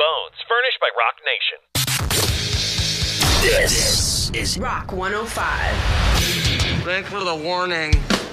Bones, furnished by Rock Nation. This is Rock 105. Thanks for the warning.